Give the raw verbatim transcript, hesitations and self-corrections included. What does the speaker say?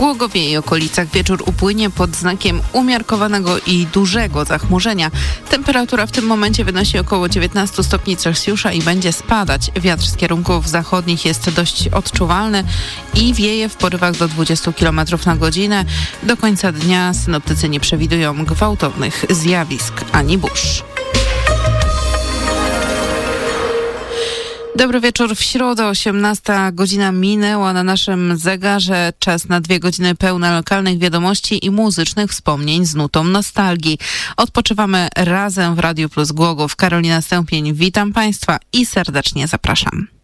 Głogowie i okolicach wieczór upłynie pod znakiem umiarkowanego i dużego zachmurzenia. Temperatura w tym momencie wynosi około dziewiętnaście stopni Celsjusza i będzie spadać. Wiatr z kierunków zachodnich jest dość odczuwalny i wieje w porywach do dwudziestu kilometrów na godzinę. Do końca dnia synoptycy nie przewidują gwałtownych zjawisk ani burz. Dobry wieczór. W środę osiemnasta godzina minęła na naszym zegarze. Czas na dwie godziny pełne lokalnych wiadomości i muzycznych wspomnień z nutą nostalgii. Odpoczywamy razem w Radiu Plus Głogów. Karolina Stępień, witam Państwa i serdecznie zapraszam.